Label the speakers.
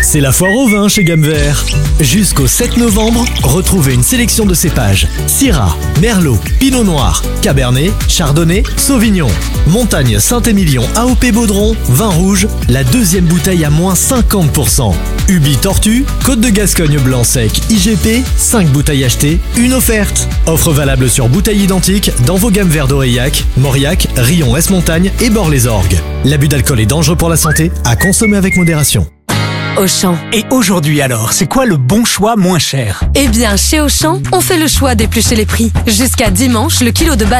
Speaker 1: C'est la foire au vin chez Gamme Vert. Jusqu'au 7 novembre, retrouvez une sélection de cépages. Syrah, Merlot, Pinot Noir, Cabernet, Chardonnay, Sauvignon. Montagne Saint-Émilion AOP Baudron, vin rouge, la deuxième bouteille à moins 50%. Ubi Tortue, Côte de Gascogne blanc sec, IGP, 5 bouteilles achetées, une offerte. Offre valable sur bouteilles identiques dans vos gammes Vert d'Aurillac, Mauriac, Rion, Est-Montagne et Bord-les-Orgues. L'abus d'alcool est dangereux pour la santé, à consommer avec modération.
Speaker 2: Auchan.
Speaker 3: Et aujourd'hui alors, c'est quoi le bon choix moins cher?
Speaker 2: Eh bien, chez Auchan, on fait le choix d'éplucher les prix. Jusqu'à dimanche, le kilo de base